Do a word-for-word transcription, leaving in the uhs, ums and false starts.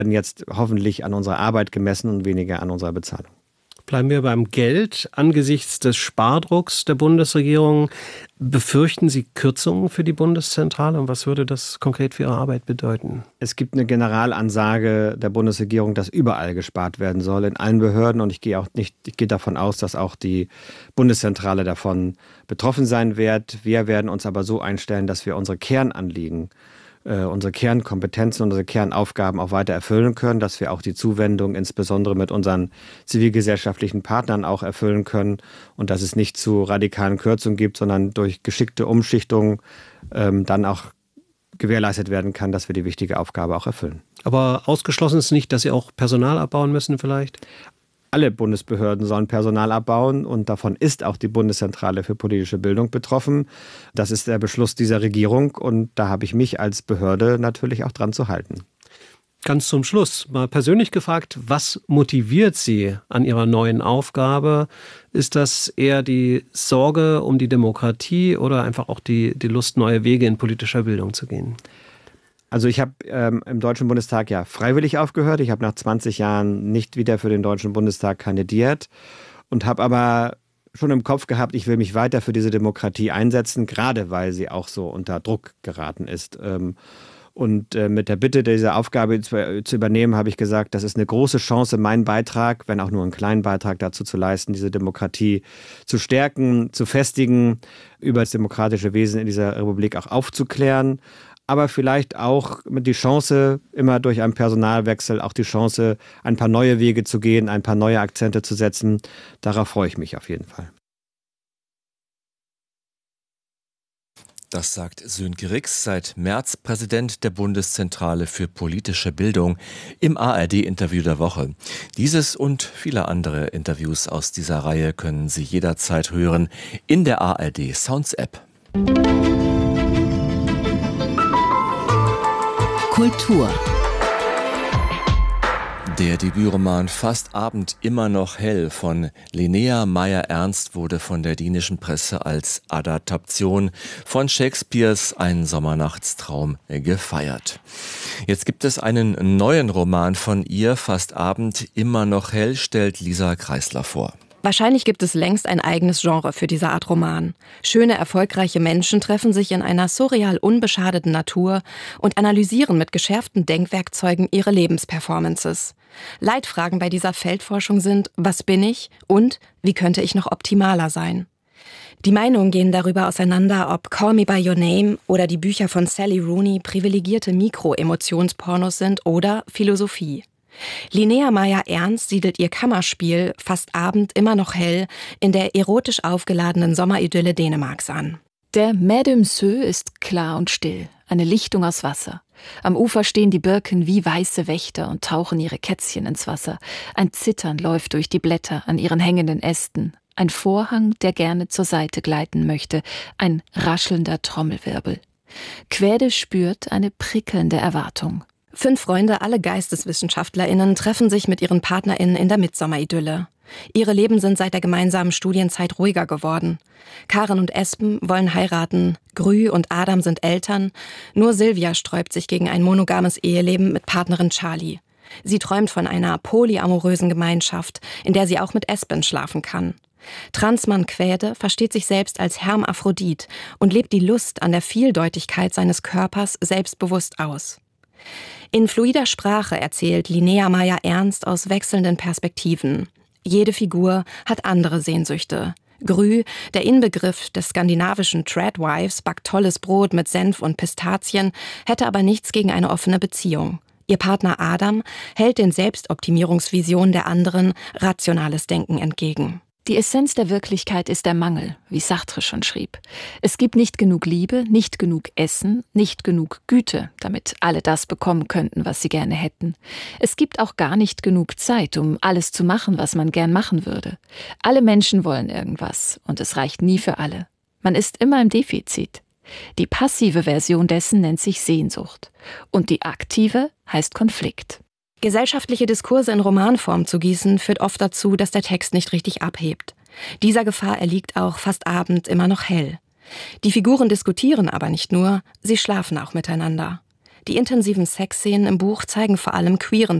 werden jetzt hoffentlich an unserer Arbeit gemessen und weniger an unserer Bezahlung. Bleiben wir beim Geld. Angesichts des Spardrucks der Bundesregierung, befürchten Sie Kürzungen für die Bundeszentrale? Und was würde das konkret für Ihre Arbeit bedeuten? Es gibt eine Generalansage der Bundesregierung, dass überall gespart werden soll, in allen Behörden. Und ich gehe auch nicht, ich gehe davon aus, dass auch die Bundeszentrale davon betroffen sein wird. Wir werden uns aber so einstellen, dass wir unsere Kernanliegen, unsere Kernkompetenzen, unsere Kernaufgaben auch weiter erfüllen können, dass wir auch die Zuwendung insbesondere mit unseren zivilgesellschaftlichen Partnern auch erfüllen können und dass es nicht zu radikalen Kürzungen gibt, sondern durch geschickte Umschichtung ähm, dann auch gewährleistet werden kann, dass wir die wichtige Aufgabe auch erfüllen. Aber ausgeschlossen ist nicht, dass Sie auch Personal abbauen müssen vielleicht? Alle Bundesbehörden sollen Personal abbauen und davon ist auch die Bundeszentrale für politische Bildung betroffen. Das ist der Beschluss dieser Regierung und da habe ich mich als Behörde natürlich auch dran zu halten. Ganz zum Schluss, mal persönlich gefragt, was motiviert Sie an Ihrer neuen Aufgabe? Ist das eher die Sorge um die Demokratie oder einfach auch die, die Lust, neue Wege in politischer Bildung zu gehen? Also ich habe ähm, im Deutschen Bundestag ja freiwillig aufgehört. Ich habe nach zwanzig Jahren nicht wieder für den Deutschen Bundestag kandidiert und habe aber schon im Kopf gehabt, ich will mich weiter für diese Demokratie einsetzen, gerade weil sie auch so unter Druck geraten ist. Ähm, und äh, mit der Bitte, diese Aufgabe zu, zu übernehmen, habe ich gesagt, das ist eine große Chance, meinen Beitrag, wenn auch nur einen kleinen Beitrag dazu zu leisten, diese Demokratie zu stärken, zu festigen, über das demokratische Wesen in dieser Republik auch aufzuklären. Aber vielleicht auch die Chance, immer durch einen Personalwechsel, auch die Chance, ein paar neue Wege zu gehen, ein paar neue Akzente zu setzen. Darauf freue ich mich auf jeden Fall. Das sagt Sönke Rix, seit März Präsident der Bundeszentrale für politische Bildung, im A R D-Interview der Woche. Dieses und viele andere Interviews aus dieser Reihe können Sie jederzeit hören in der A R D Sounds App. Kultur. Der Debütroman Fast Abend immer noch hell von Linnea Meyer-Ernst wurde von der dänischen Presse als Adaptation von Shakespeares Ein Sommernachtstraum gefeiert. Jetzt gibt es einen neuen Roman von ihr, Fast Abend immer noch hell, stellt Lisa Kreisler vor. Wahrscheinlich gibt es längst ein eigenes Genre für diese Art Roman. Schöne, erfolgreiche Menschen treffen sich in einer surreal unbeschadeten Natur und analysieren mit geschärften Denkwerkzeugen ihre Lebensperformances. Leitfragen bei dieser Feldforschung sind, was bin ich und wie könnte ich noch optimaler sein? Die Meinungen gehen darüber auseinander, ob Call Me By Your Name oder die Bücher von Sally Rooney privilegierte Mikro-Emotionspornos sind oder Philosophie. Linnea Meyer-Ernst siedelt ihr Kammerspiel Fast Abend immer noch hell in der erotisch aufgeladenen Sommeridylle Dänemarks an. Der Mer de Msø ist klar und still, eine Lichtung aus Wasser. Am Ufer stehen die Birken wie weiße Wächter und tauchen ihre Kätzchen ins Wasser. Ein Zittern läuft durch die Blätter an ihren hängenden Ästen. Ein Vorhang, der gerne zur Seite gleiten möchte. Ein raschelnder Trommelwirbel. Quäde spürt eine prickelnde Erwartung. Fünf Freunde, alle GeisteswissenschaftlerInnen, treffen sich mit ihren PartnerInnen in der Mitsommeridylle. Ihre Leben sind seit der gemeinsamen Studienzeit ruhiger geworden. Karen und Espen wollen heiraten, Grü und Adam sind Eltern, nur Silvia sträubt sich gegen ein monogames Eheleben mit Partnerin Charlie. Sie träumt von einer polyamorösen Gemeinschaft, in der sie auch mit Espen schlafen kann. Transmann Quäde versteht sich selbst als Hermaphrodit und lebt die Lust an der Vieldeutigkeit seines Körpers selbstbewusst aus. In fluider Sprache erzählt Linnea Meyer-Ernst aus wechselnden Perspektiven. Jede Figur hat andere Sehnsüchte. Grü, der Inbegriff des skandinavischen Tradwives, backt tolles Brot mit Senf und Pistazien, hätte aber nichts gegen eine offene Beziehung. Ihr Partner Adam hält den Selbstoptimierungsvisionen der anderen rationales Denken entgegen. Die Essenz der Wirklichkeit ist der Mangel, wie Sartre schon schrieb. Es gibt nicht genug Liebe, nicht genug Essen, nicht genug Güte, damit alle das bekommen könnten, was sie gerne hätten. Es gibt auch gar nicht genug Zeit, um alles zu machen, was man gern machen würde. Alle Menschen wollen irgendwas und es reicht nie für alle. Man ist immer im Defizit. Die passive Version dessen nennt sich Sehnsucht und die aktive heißt Konflikt. Gesellschaftliche Diskurse in Romanform zu gießen, führt oft dazu, dass der Text nicht richtig abhebt. Dieser Gefahr erliegt auch Fast Abend immer noch hell. Die Figuren diskutieren aber nicht nur, sie schlafen auch miteinander. Die intensiven Sexszenen im Buch zeigen vor allem queeren